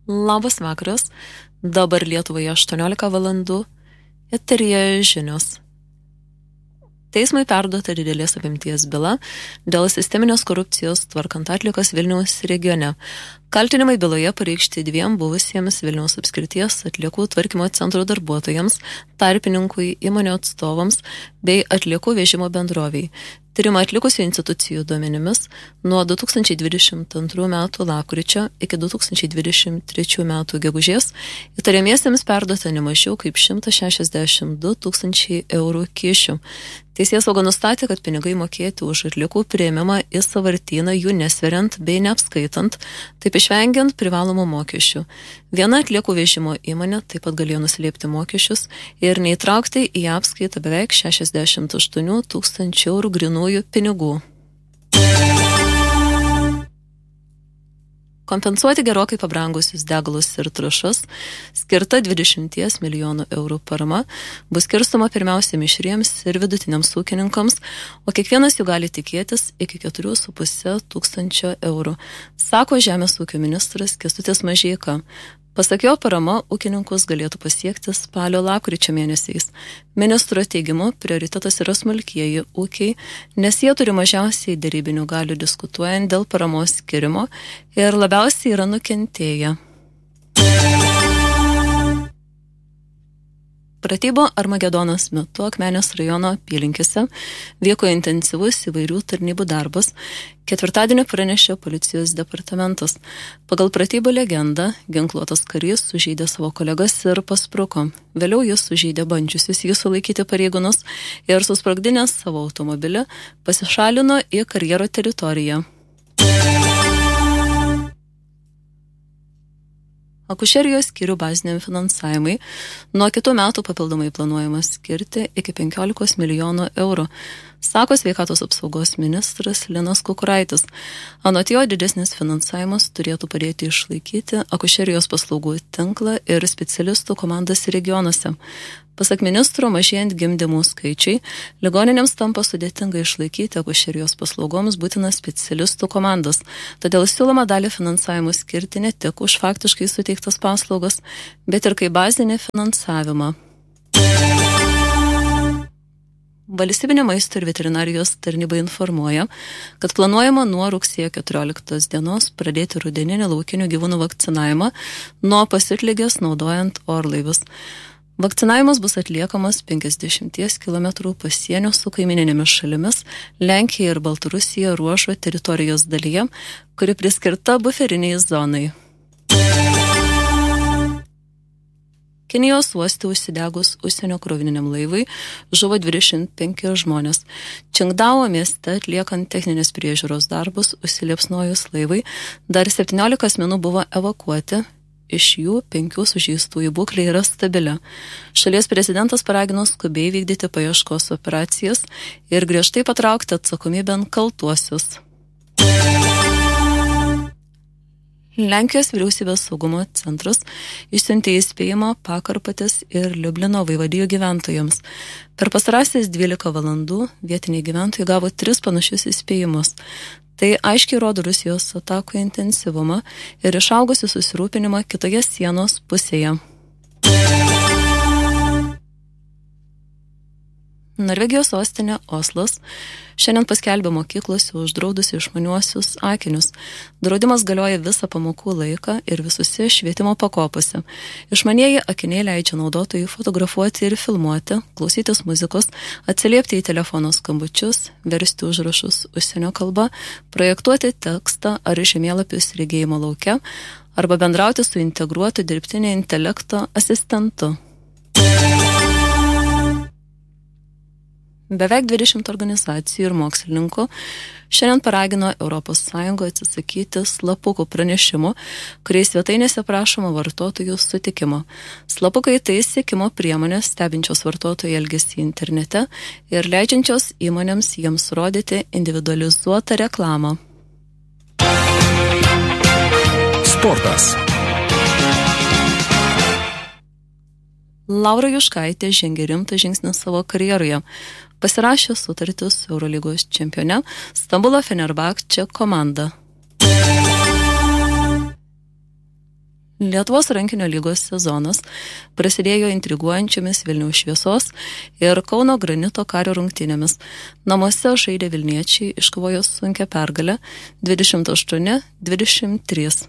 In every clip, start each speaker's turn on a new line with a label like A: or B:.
A: Labas vakaras, dabar Lietuvoje 18 valandų, eteryje žinios. Teismui perduota didelės apimties byla dėl sisteminės korupcijos tvarkant atliekas Vilniaus regione. Kaltinimai byloje pareikšti dviem buvusiems Vilniaus apskrities atliekų tvarkymo centro darbuotojams, tarpininkui, įmonių atstovams bei atliekų vežimo bendroviai. Tyrimą atlikusių institucijų duomenimis nuo 2022 metų lapkričio iki 2023 metų gegužės įtariamiesiems perduota nemažiau kaip 162 tūkstančiai eurų kyšių. Teisėsauga nustatė, kad pinigai mokėti už atliekų priėmimą į sąvartyną jų nesveriant bei neapskaitant, taip išvengiant privalomų mokesčių. Viena atliekų vežimo įmonė taip pat galėjo nuslėpti mokesčius ir neįtraukti į apskaitą beveik 68 tūkstančių eurų grynųjų pinigų. Kompensuoti gerokai pabrangusius degalus ir trąšas skirta 20 milijonų eurų parama bus skirstoma pirmiausia mišriems ir vidutiniams ūkininkams, o kiekvienas jų gali tikėtis iki 4,5 tūkstančio eurų, sako Žemės ūkio ministras Kęstutis Mažeika. Pasak jo, parama ūkininkus galėtų pasiekti spalio-lapkričio mėnesiais. Ministro teigimu, prioritetas yra smulkieji ūkiai, nes jie turi mažiausiai derybinių galių diskutuojant dėl paramos skirimo ir labiausiai yra nukentėję. Pratybo Armagedonas metu Akmenės rajono apylinkėse vyko intensyvus įvairių tarnybų darbas, ketvirtadienį pranešė policijos departamentas. Pagal pratybų legendą, ginkluotas karys sužeidė savo kolegas ir paspruko. Vėliau jis sužeidė bandžiusius jį sulaikyti pareigūnus ir susprogdinęs savo automobilį pasišalino į karjero teritoriją. Akušerijos skyrių baziniam finansavimui nuo kitų metų papildomai planuojama skirti iki 15 milijonų eurų, sako sveikatos apsaugos ministras Linas Kukuraitis. Anot jo, didesnis finansavimas turėtų padėti išlaikyti akušerijos paslaugų tinklą ir specialistų komandas regionuose. Pasak ministro, mažėjant gimdymų skaičiai, ligoninėms tampa sudėtinga išlaikyti akušerijos paslaugoms būtinas specialistų komandas. Todėl siūloma dalį finansavimų skirti ne tik už faktiškai suteiktas paslaugas, bet ir kaip bazinį finansavimą. Valstybinė maisto ir veterinarijos tarnyba informuoja, kad planuojama nuo rugsėjo 14 dienos pradėti rudeninį laukinių gyvūnų vakcinavimą nuo pasiutligės naudojant orlaivius. Vakcinavimas bus atliekamas 50 km pasienio su kaimininėmis šalimis Lenkija ir Baltarusija ruožo teritorijos dalyje, kuri priskirta buferiniai zonai. Kinijos uoste užsidegus užsienio krovininiam laivui žuvo 25 žmonės. Čingdao mieste atliekant techninės priežiūros darbus užsiliepsnojus laivui, dar 17 asmenų buvo evakuoti. Iš jų 5 sužeistųjų būklė yra stabili. Šalies prezidentas paragino skubiai vykdyti paieškos operacijas ir griežtai patraukti atsakomybėn kaltuosius. Lenkijos vyriausybės saugumo centras išsiuntė įspėjimą Pakarpatės ir Liublino vaivadijų gyventojams. Per pastarąsias 12 valandų vietiniai gyventojai gavo 3 panašius įspėjimus. Tai aiškiai rodo Rusijos atakų intensyvumą ir išaugusi susirūpinimą kitoje sienos pusėje. Norvegijos sostinė Oslas šiandien paskelbė mokyklose uždraudusi išmaniuosius akinius. Draudimas galioja visą pamokų laiką ir visose švietimo pakopose. Išmanieji akiniai leidžia naudotojui fotografuoti ir filmuoti, klausytis muzikos, atsiliepti į telefono skambučius, versti užrašus užsienio kalba, projektuoti tekstą ar žemėlapius regėjimo lauke arba bendrauti su integruotu dirbtinio intelekto asistentu. Beveik 20 organizacijų ir mokslininkų šiandien paragino ES atsisakyti slapukų pranešimų, kuriais svetainėse prašoma vartotojų sutikimo. Slapukai tai sekimo priemonės stebinčios vartotojų elgesį internete ir leidžiančios įmonėms jiems rodyti individualizuotą reklamą.
B: Sportas.
A: Laura Juškaitė žengė rimtą žingsnį savo karjeroje. Pasirašė sutartį su Eurolygos čempione Stambulo Fenerbahče komanda. Lietuvos rankinio lygos sezonas prasidėjo intriguojančiamis Vilniaus Šviesos ir Kauno Granito Kario rungtynėmis. Namuose žaidę vilniečiai iškovojo sunkią pergalę 28-23.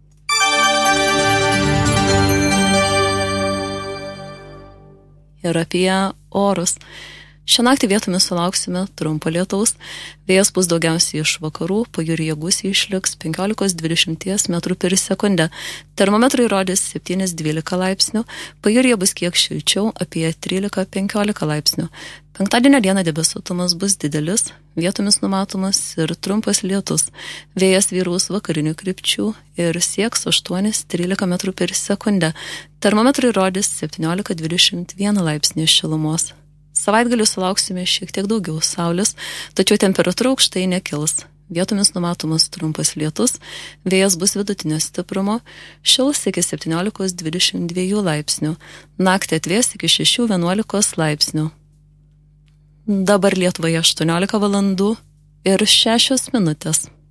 A: Ir apie orus. Šią naktį vietomis sulauksime trumpo lietaus, vėjas bus daugiausiai iš vakarų, pajūryje gūsiai išliks 15-20 metrų per sekundę. Termometrai rodys 7-12 laipsnių, pajūryje bus kiek šilčiau, apie 13-15 laipsnių. Penktadienio dieną debesuotumas bus didelis, vietomis numatomas ir trumpas lietus. Vėjas vyraus vakarinių krypčių ir sieks 8-13 metrų per sekundę. Termometrai rodys 17-21 laipsnių šilumos. Savaitgalį sulauksime šiek tiek daugiau saulės, tačiau temperatūra aukštai nekils. Vietomis numatomas trumpas lietus, vėjas bus vidutinio stiprumo, šils iki 17-22 laipsnių, naktį atvės iki 6-11 laipsnių. Dabar Lietuvoje 18 valandų ir 6 minutės.